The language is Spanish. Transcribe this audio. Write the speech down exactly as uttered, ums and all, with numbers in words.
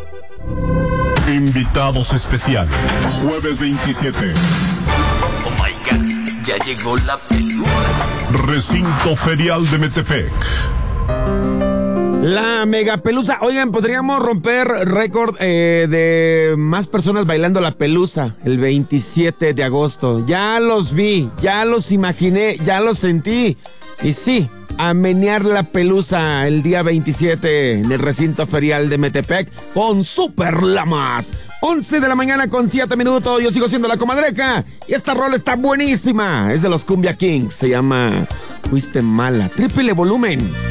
Invitados especiales. Jueves veintisiete. Oh my God, ya llegó la pelusa. Recinto Ferial de Metepec. La megapelusa. Oigan, podríamos romper récord eh, de más personas bailando la pelusa el veintisiete de agosto. Ya los vi, ya los imaginé, ya los sentí. Y sí, a menear la pelusa el día veintisiete en el Recinto Ferial de Metepec con Super Lamas. once de la mañana con siete minutos. Yo sigo siendo la comadreja. Y esta rola está buenísima. Es de los Cumbia Kings. Se llama Fuiste Mala. Tripele volumen.